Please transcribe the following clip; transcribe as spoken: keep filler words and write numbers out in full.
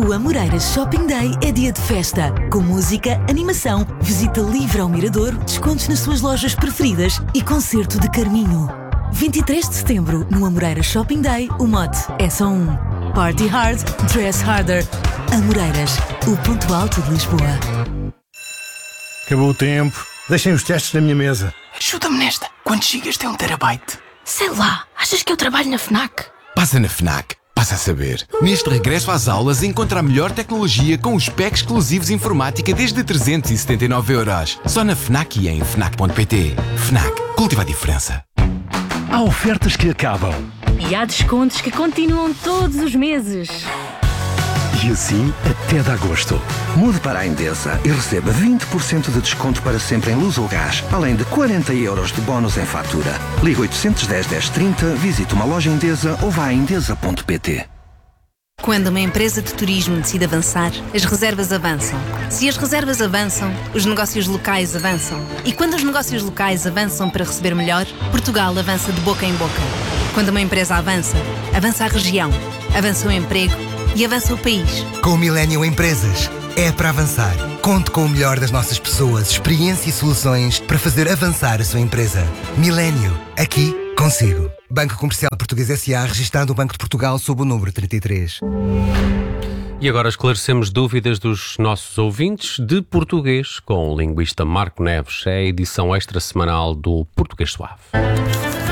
O Amoreiras Shopping Day é dia de festa, com música, animação, visita livre ao Mirador, descontos nas suas lojas preferidas e concerto de Carminho. vinte e três de setembro, no Amoreiras Shopping Day, o mote é só um. Party hard, dress harder. Amoreiras, o ponto alto de Lisboa. Acabou o tempo. Deixem os testes na minha mesa. Ajuda-me nesta. Quantos gigas tem um terabyte? Sei lá, achas que eu trabalho na FNAC? Passa na FNAC. Passa a saber. Neste regresso às aulas, encontra a melhor tecnologia com os packs exclusivos de informática desde trezentos e setenta e nove euros. Só na FNAC e em FNAC ponto pt. FNAC. Cultiva a diferença. Há ofertas que acabam. E há descontos que continuam todos os meses. E assim até de agosto. Mude para a Endesa e receba vinte por cento de desconto para sempre em luz ou gás, além de quarenta euros de bónus em fatura. Liga oitocentos e dez, dez trinta, visite uma loja Endesa ou vá a endesa ponto pt. Quando uma empresa de turismo decide avançar, as reservas avançam. Se as reservas avançam, os negócios locais avançam. E quando os negócios locais avançam para receber melhor, Portugal avança de boca em boca. Quando uma empresa avança, avança a região, avança o emprego e avança o país. Com o Millennium Empresas, é para avançar. Conte com o melhor das nossas pessoas, experiência e soluções para fazer avançar a sua empresa. Millennium, aqui consigo. Banco Comercial Português S A, registado no Banco de Portugal sob o número trinta e três. E agora esclarecemos dúvidas dos nossos ouvintes de português com o linguista Marco Neves. É a edição extra semanal do Português Suave.